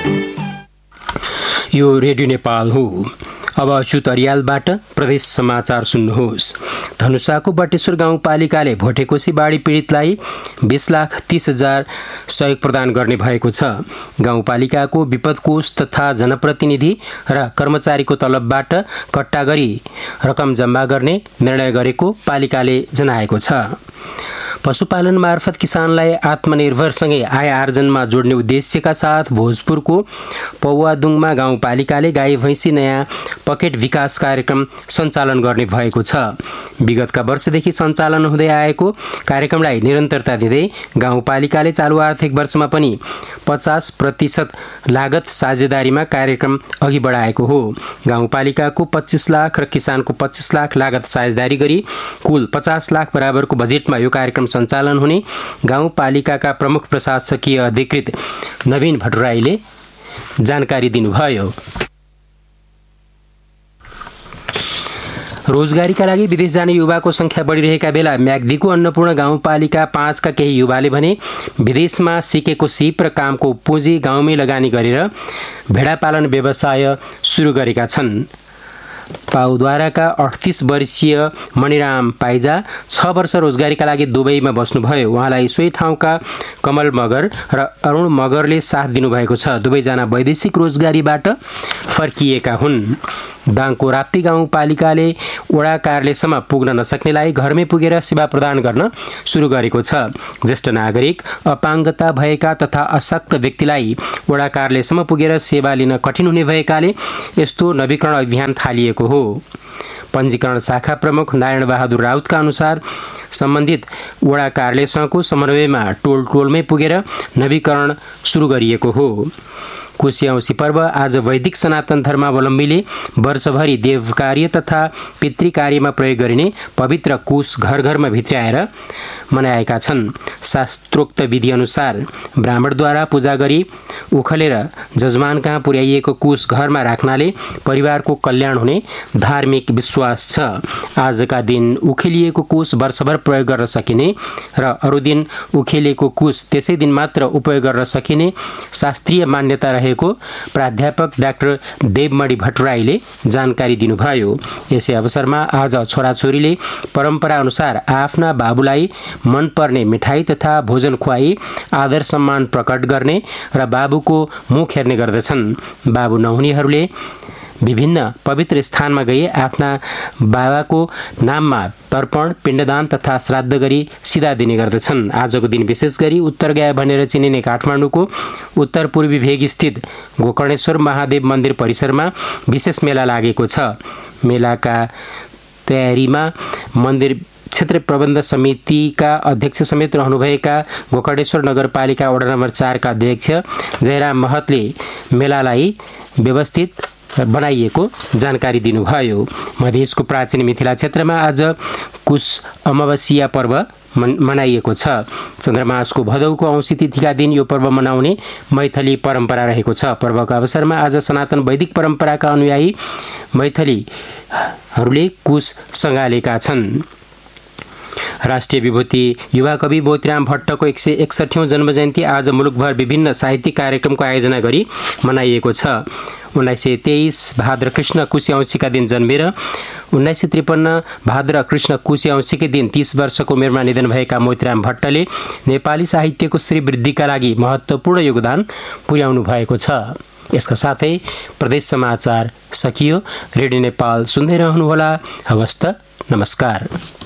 यो रेडियो नेपाल हो। अब अच्युत अर्यालबाट प्रदेश समाचार सुन्नुहोस्। धनुषाको बटेश्वर गाउँपालिकाले भोटेकोशी बाढी पीडितलाई 20,30,000 सहयोग प्रदान गर्ने भएको छ। गाउँपालिकाको विपद कोष तथा जनप्रतिनिधि र कर्मचारीको तलबबाट कट्टा गरी रकम जम्मा गर्ने निर्णय गरेको पालिकाले जनाएको छ। पशुपालन मार्फत किसानलाई आत्मनिर्भरसँगै आय आर्जनमा जोड्ने उद्देश्यका साथ भोजपुरको पौवादुङमा गाउँपालिकाले गाई भैँसी नयाँ पकेट विकास कार्यक्रम सञ्चालन गर्ने भएको छ। विगतका वर्षदेखि सञ्चालन हुँदै आएको कार्यक्रमलाई निरन्तरता दिँदै गाउँपालिकाले चालु आर्थिक वर्षमा पनि 50% लागत साझेदारीमा कार्यक्रम अघि बढाएको हो। गाउँपालिकाको 25 लाख र किसानको 25 लाख लागत साझेदारी गरी कुल 50 लाख बराबरको बजेटमा यो कार्यक्रम सञ्चालन हुने गाउँपालिकाका प्रमुख प्रशासकीय अधिकृत नवीन भट्टराईले जानकारी दिनुभयो। रोजगारीका लागि विदेश जाने युवाको संख्या बढिरहेका बेला म्याग्दीको अन्नपूर्ण गाउँपालिका 5 का केही युवाले भने विदेशमा सिकेको सिप र कामको पुँजी गाउँमै लगानी गरेर भेडा पालन व्यवसाय सुरु गरेका छन्। पाउद्वाराका 38 वर्षीय मणिराम पाइजा 6 वर्ष रोजगारीका लागि दुबईमा बस्नुभयो। उहाँलाई सोही ठाउँका कमल मगर र अरुण मगरले साथ दिनुभएको छ। दुवैजना वैदेशिक रोजगारीबाट फर्किएका हुन्। दाङको राप्ती गाउँपालिकाले वडा कार्यालयसम्म पुग्न नसक्नेलाई घरमै पुगेर सेवा प्रदान गर्न सुरु गरेको छ। ज्येष्ठ नागरिक, अपाङ्गता भएका तथा अशक्त व्यक्तिलाई वडा कार्यालयसम्म पुगेर सेवा लिन कठिन हुने भएकाले यस्तो नवीकरण अभियान थालिएको हो। पञ्जीकरण शाखा प्रमुख नारायण बहादुर राउतका अनुसार सम्बन्धित वडा कार्यालयसँगको समन्वयमा टोलमै पुगेर नवीकरण सुरु गरिएको हो। कोशी औँसी पर्व आज वैदिक सनातन धर्मावलम्बीले वर्षभरि देव कार्य तथा पितृ कार्यमा प्रयोग गरिने पवित्र कुश घर घरमा भित्र्याएर मनाएका छन्। शास्त्रोक्त विधि अनुसार ब्राह्मणद्वारा पूजा गरी उखलेर जजमान कहाँ पुर्याइएको कुश घरमा राख्नाले परिवारको कल्याण हुने धार्मिक विश्वास छ। आजका दिन उखेलिएको कुश वर्षभर प्रयोग गर्न सकिने र अरू दिन उखेलिएको कुश त्यसै दिन मात्र उपयोग गर्न सकिने शास्त्रीय मान्यता रहेको प्राध्यापक डाक्टर देवमणि भट्टराईले जानकारी दिनुभयो। यसै अवसरमा आज छोराछोरीले परम्परा अनुसार आफ्ना बाबुलाई मनपर्ने मिठाई तथा भोजन खुवाई आदर सम्मान प्रकट गर्ने र बाबुको मुख हेर्ने गर्दछन्। बाबु नहुनेहरूले विभिन्न पवित्र स्थानमा गई आफ्ना बाबाको नाममा तर्पण, पिण्डदान तथा श्राद्ध गरी सिधा दिने गर्दछन्। आजको दिन विशेष गरी उत्तर गया भनेर चिनिने काठमाडौँको उत्तर पूर्वी भेग स्थित गोकर्णेश्वर महादेव मन्दिर परिसरमा विशेष मेला लागेको छ। मेलाका तयारीमा मन्दिर क्षेत्र प्रबन्ध समितिका अध्यक्ष समेत रहनुभएका गोकर्णेश्वर नगरपालिका वडा नम्बर 4 का अध्यक्ष जयराम महतले मेलालाई व्यवस्थित बनाइएको जानकारी दिनुभयो। मधेसको प्राचीन मिथिला क्षेत्रमा आज कुश अमावस्या पर्व मनाइएको छ। चन्द्रमासको भदौको औँसी तिथिका दिन यो पर्व मनाउने मैथली परम्परा रहेको छ। पर्वको अवसरमा आज सनातन वैदिक परम्पराका अनुयायी मैथलीहरूले कुश सँगालेका छन्। राष्ट्रिय विभूति युवा कवि मोतीराम भट्टको 161औं जन्मजयन्ती आज मुलुकभर विभिन्न साहित्यिक कार्यक्रमको आयोजना गरी मनाइएको छ। 1923 भाद्र कृष्ण कुशी औँसीका दिन जन्मेर 1953 भाद्र कृष्ण कुशी औँसीकै दिन 30 वर्षको उमेरमा निधन भएका मोतीराम भट्टले नेपाली साहित्यको श्रीवृद्धिका लागि महत्त्वपूर्ण योगदान पुर्याउनु भएको छ। यसका साथै प्रदेश समाचार सकियो। रेडियो नेपाल सुन्दै रहनुहोला। हवस् त, नमस्कार।